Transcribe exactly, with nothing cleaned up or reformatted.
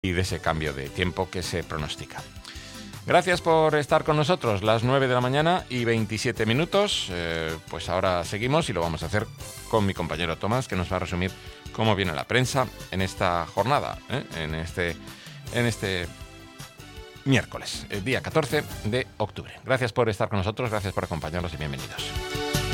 y de ese cambio de tiempo que se pronostica. Gracias por estar con nosotros, las nueve de la mañana y veintisiete minutos. Eh, pues ahora seguimos y lo vamos a hacer con mi compañero Tomás, que nos va a resumir cómo viene la prensa en esta jornada, ¿eh? en este, en este miércoles, el día catorce de octubre. Gracias por estar con nosotros, gracias por acompañarnos y bienvenidos.